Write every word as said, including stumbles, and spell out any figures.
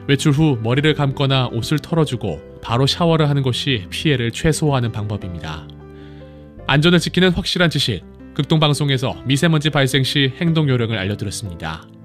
외출 후 머리를 감거나 옷을 털어주고 바로 샤워를 하는 것이 피해를 최소화하는 방법입니다. 안전을 지키는 확실한 지식, 극동방송에서 미세먼지 발생 시 행동 요령을 알려드렸습니다.